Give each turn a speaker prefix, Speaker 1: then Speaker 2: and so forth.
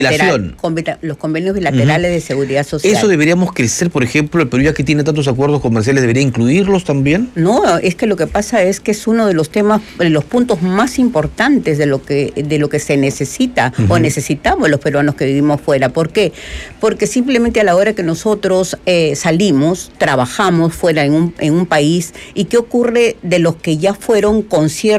Speaker 1: los convenios bilaterales de seguridad social.
Speaker 2: ¿Eso deberíamos crecer, por ejemplo, el Perú ya que tiene tantos acuerdos comerciales, debería incluirlos también?
Speaker 1: No, es que lo que pasa es que es uno de los temas, los puntos más importantes de lo que se necesita o necesitamos los peruanos que vivimos fuera. ¿Por qué? Porque simplemente a la hora que nosotros salimos, trabajamos fuera en un país, ¿y qué ocurre de los que ya fueron con cierto